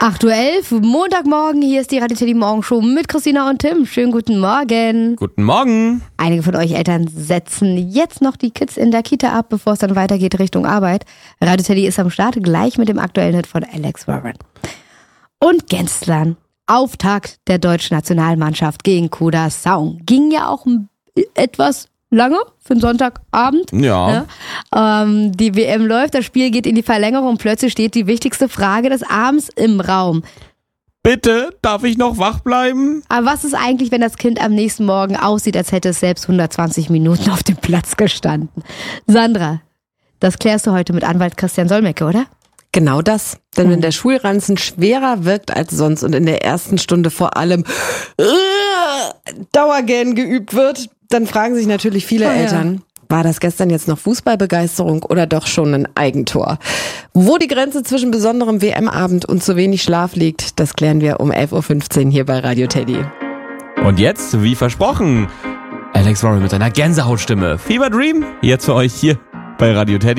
8:11 Uhr, Montagmorgen, hier ist die Radio Teddy Morgenshow mit Christina und Tim. Schönen guten Morgen. Guten Morgen. Einige von euch Eltern setzen jetzt noch die Kids in der Kita ab, bevor es dann weitergeht Richtung Arbeit. Radio Teddy ist am Start, gleich mit dem aktuellen Hit von Alex Warren. Und gestern, Auftakt der deutschen Nationalmannschaft gegen Curaçao. Ging ja auch etwas lange für einen Sonntagabend. Ja. Die WM läuft, das Spiel geht in die Verlängerung und plötzlich steht die wichtigste Frage des Abends im Raum. Bitte, darf ich noch wach bleiben? Aber was ist eigentlich, wenn das Kind am nächsten Morgen aussieht, als hätte es selbst 120 Minuten auf dem Platz gestanden? Sandra, das klärst du heute mit Anwalt Christian Solmecke, oder? Genau das. Denn wenn der Schulranzen schwerer wirkt als sonst und in der ersten Stunde vor allem Dauergähnen geübt wird, dann fragen sich natürlich viele Eltern, war das gestern jetzt noch Fußballbegeisterung oder doch schon ein Eigentor? Wo die Grenze zwischen besonderem WM-Abend und zu wenig Schlaf liegt, das klären wir um 11:15 Uhr hier bei Radio Teddy. Und jetzt, wie versprochen, Alex Warren mit seiner Gänsehautstimme. Fever Dream, jetzt für euch hier bei Radio Teddy.